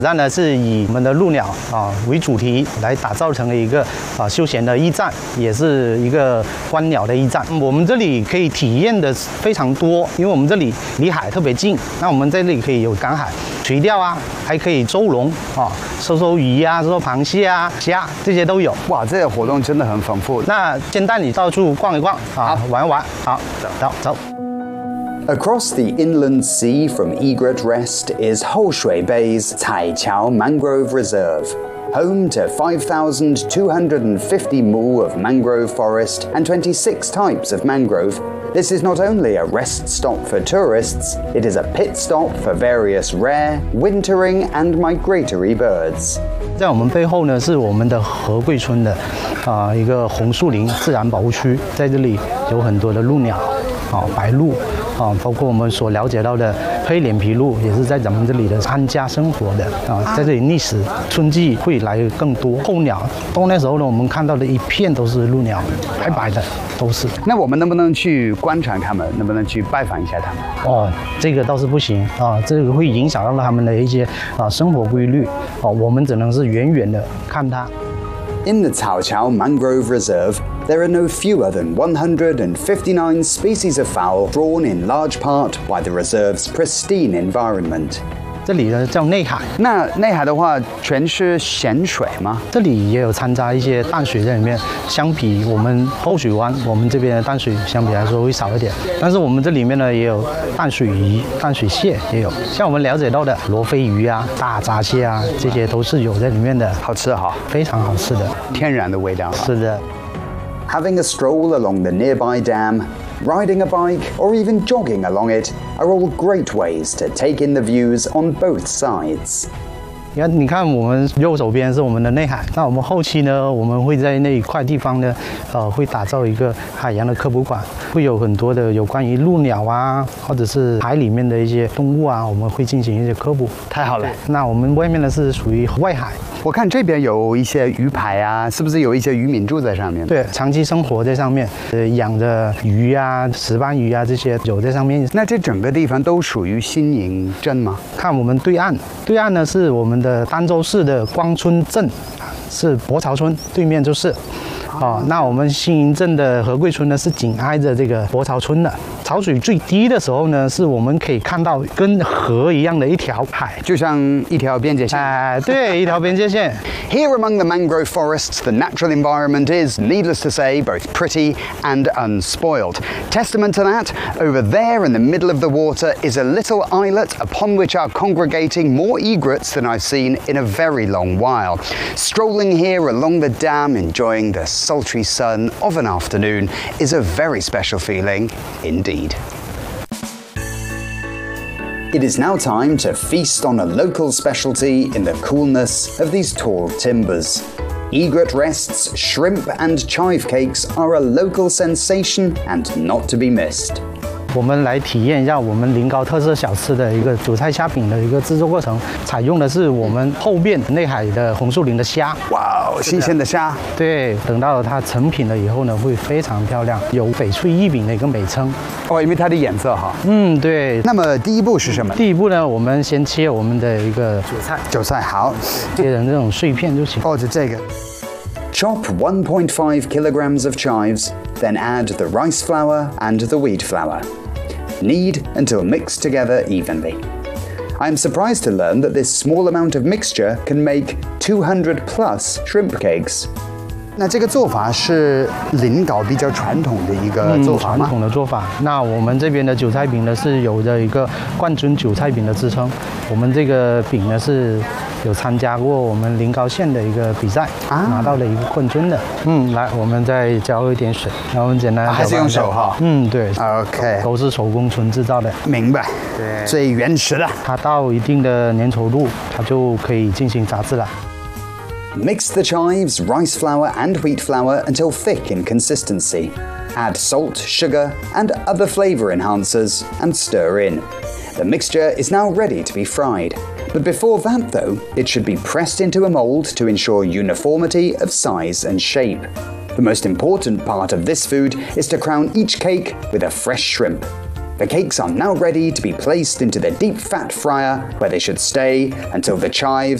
站呢是以我们的鹭鸟为主题来打造成了一个休闲的驿站，也是一个观鸟的驿站。我们这里可以体验的非常多，因为我们这里离海特别近。那我们在这里可以有赶海、垂钓啊，还可以收笼收鱼啊、收螃蟹啊、虾这些都有。 哇，这个活动真的很丰富。 那先带你到处逛一逛玩一玩。好，走。 Across the inland sea from Egret Rest is Holshui Bay's Tai Chao Mangrove Reserve, home to 5,250 mu of mangrove forest and 26 types of mangrove. This is not only a rest stop for tourists, it is a pit stop for various rare, wintering and migratory birds. 在我们背后呢，是我们的和贵村的一个红树林自然保护区，在这里有很多的鹭鸟，白鹭。包括我们所了解到的黑脸琵鹭，也是在咱们这里的安家生活的在这里觅食。春季会来更多候鸟，冬天时候呢，我们看到的一片都是鹭鸟，白白的都是。 那我们能不能去观察它们？能不能去拜访一下它们？ 这个倒是不行这个会影响到它们的一些生活规律我们只能是远远的看它。 In the Cao Chao Mangrove Reserve, there are no fewer than 159 species of fowl drawn in large part by the reserve's pristine environment. 这里呢叫内海， 那内海的话全是咸水吗？ 这里也有掺杂一些淡水在里面，相比我们后水湾，我们这边的淡水相比来说会少一点。但是我们这里面呢也有淡水鱼、淡水蟹也有，像我们了解到的罗非鱼啊、大闸蟹啊，这些都是有在里面的。 好吃哈， 非常好吃的， 天然的味道。 是的。 Having a stroll along the nearby dam, riding a bike, or even jogging along it are all great ways to take in the views on both sides. 你看，我们右手边是我们的内海，那我们后期呢，我们会在那一块地方呢，会打造一个海洋的科普馆，会有很多的有关于鹭鸟啊，或者是海里面的一些动物啊，我们会进行一些科普。 太好了。 那我们外面呢是属于外海。 我看这边有一些鱼排啊，是不是有一些渔民住在上面？ 对，长期生活在上面，养的鱼啊、石斑鱼啊这些有在上面。 那这整个地方都属于新营镇吗？ 看我们对岸呢是我们的儋州市的光村镇，是博潮村，对面就是。那我们新营镇的和贵村呢是紧挨着这个博潮村的。潮水最低的时候呢，是我们可以看到跟河一样的一条海， 就像一条边界线。 对，一条边界线。 Here among the mangrove forests, the natural environment is, needless to say, both pretty and unspoiled. Testament to that, over there in the middle of the water is a little islet upon which are congregating more egrets than I've seen in a very long while. Strolling here along the dam, enjoying the sultry sun of an afternoon is a very special feeling indeed. It is now time to feast on a local specialty in the coolness of these tall timbers. Egret Rest's shrimp and chive cakes are a local sensation and not to be missed. 我们来体验一下我们临高特色小吃的一个韭菜虾饼的一个制作过程，采用的是我们后边内海的红树林的虾。 哇，新鲜的虾。 对，等到它成品了以后呢，会非常漂亮，有翡翠异饼的一个美称。 因为它的颜色哈。 对。 那么第一步是什么？ 第一步呢，我们先切我们的一个韭菜好， 切成这种碎片就行。 就这个。 Chop 1.5 kilograms of chives, then add the rice flour and the wheat flour. Knead until mixed together evenly. I am surprised to learn that this small amount of mixture can make 200 plus shrimp cakes. 那这个做法是临高比较传统的一个做法吗？ 传统的做法。那我们这边的韭菜饼呢是有着一个冠军韭菜饼的支撑。我们这个饼呢是有参加过我们临高县的一个比赛，拿到了一个冠军的。来，我们再浇一点水，然后我们简单还是用手哈。 对。 OK， 都是手工纯制造的。 明白。 对。 最原始的。 它到一定的粘稠度，它就可以进行炸制了。 Mix the chives, rice flour and wheat flour until thick in consistency. Add salt, sugar and other flavor enhancers and stir in. The mixture is now ready to be fried. But before that though, it should be pressed into a mold to ensure uniformity of size and shape. The most important part of this food is to crown each cake with a fresh shrimp. The cakes are now ready to be placed into the deep fat fryer, where they should stay until the chives